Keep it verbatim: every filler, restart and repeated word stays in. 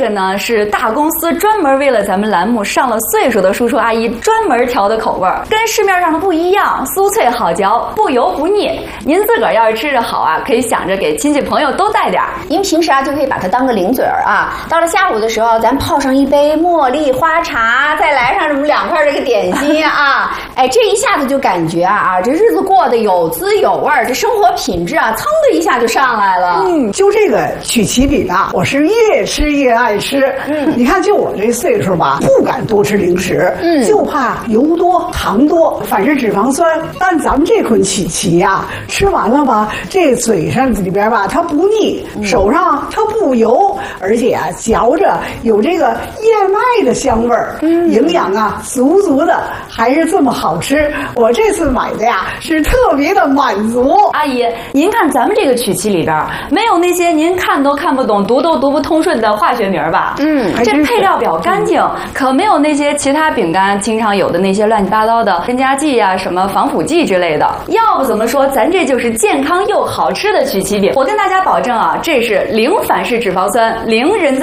个呢是大公司专门为了咱们栏目上了岁数的叔叔阿姨专门调的口味儿，跟市面上的不一样，酥脆好嚼，不油不腻。您自个儿要是吃着好啊，可以想着给亲戚朋友都带点儿。 因为平时啊就可以把它当个零嘴儿啊，到了下午的时候，咱泡上一杯茉莉花茶，再来上这么两块这个点心啊，哎，这一下子就感觉啊啊，这日子过得有滋有味儿，这生活品质啊，噌的一下就上来了。 嗯，就这个曲奇饼啊，我是越吃越爱吃。嗯，你看就我这岁数吧，不敢多吃零食，嗯，就怕油多糖多，反正脂肪酸。但咱们这款曲奇呀、啊，吃完了吧，这嘴上里边吧它不腻，手上它不油，而且啊嚼着有这个燕麦的香味儿，嗯，营养啊足足的，还是这么好吃。我这次买的呀是特别的满足。 阿姨，您看咱们这个曲奇里边没有那些您看都看不懂、读都读不通顺的化学名吧？嗯，这配料表干净，可没有那些其他饼干经常有的那些乱七八糟的添加剂呀、什么防腐剂之类的。要不怎么说咱这就是健康又好吃的曲奇饼？我跟大家保证啊，这是零反式脂肪酸，零人造